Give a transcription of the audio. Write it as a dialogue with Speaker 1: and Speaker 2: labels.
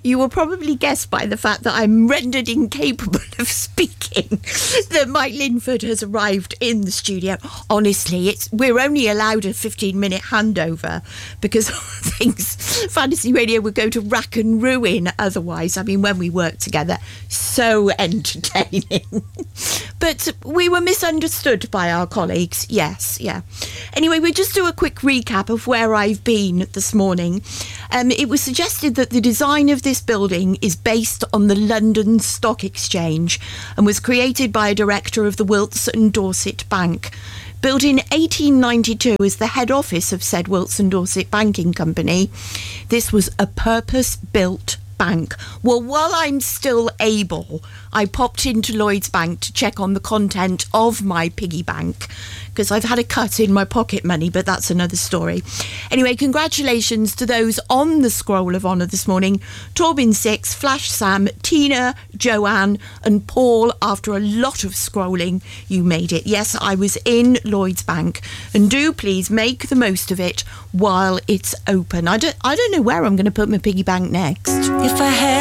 Speaker 1: you will probably guess by the fact that I'm rendered incapable of speaking that Mike Linford has arrived in the studio. Honestly, we're only allowed a 15-minute handover because Fantasy Radio would go to rack and ruin otherwise. I mean, when we work together, so entertaining. But we were misunderstood by our colleagues. Yes, yeah. Anyway, we'll just do a quick recap of where I've been this morning. It was suggested that the design of this building is based on the London Stock Exchange and was created by a director of the Wilson Dorset Bank. Built in 1892 as the head office of said Wilson Dorset Banking Company, this was a purpose-built bank. Well, while I'm still able, I popped into Lloyds Bank to check on the content of my piggy bank because I've had a cut in my pocket money, but that's another story. Anyway, congratulations to those on the Scroll of Honour this morning. Torbin 6, Flash Sam, Tina, Joanne and Paul. After a lot of scrolling, you made it. Yes, I was in Lloyds Bank, and do please make the most of it while it's open. I don't know where I'm going to put my piggy bank next.
Speaker 2: If I had